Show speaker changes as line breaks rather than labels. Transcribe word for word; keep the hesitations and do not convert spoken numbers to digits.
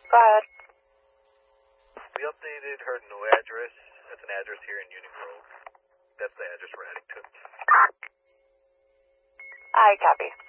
Go ahead.
We updated her new address. That's an address here in Union Grove. That's the address we're heading to.
I copy.